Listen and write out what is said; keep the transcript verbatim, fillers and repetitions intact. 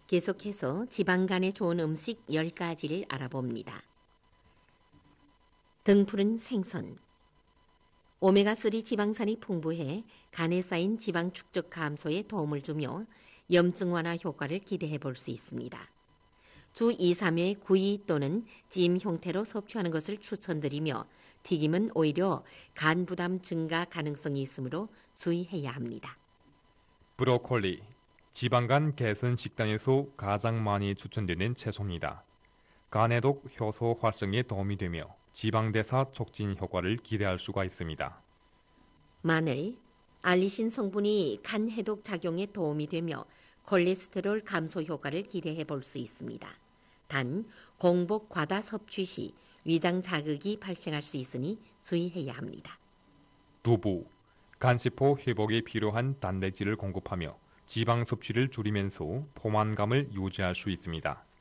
계속해서 지방간에 좋은 음식 열 가지를 알아봅니다. 등푸른 생선. 오메가삼 지방산이 풍부해 간에 쌓인 지방 축적 감소에 도움을 주며 염증 완화 효과를 기대해 볼 수 있습니다. 주 이, 삼 회 구이 또는 찜 형태로 섭취하는 것을 추천드리며 튀김은 오히려 간 부담 증가 가능성이 있으므로 주의해야 합니다. 브로콜리. 지방간 개선 식단에서 가장 많이 추천되는 채소입니다. 간해독 효소 활성에 도움이 되며 지방대사 촉진 효과를 기대할 수가 있습니다. 마늘. 알리신 성분이 간 해독 작용에 도움이 되며 콜레스테롤 감소 효과를 기대해 볼 수 있습니다. 단, 공복 과다 섭취 시 위장 자극이 발생할 수 있으니 주의해야 합니다. 두부. 간세포 회복에 필요한 단백질을 공급하며 지방 섭취를 줄이면서 포만감을 유지할 수 있습니다.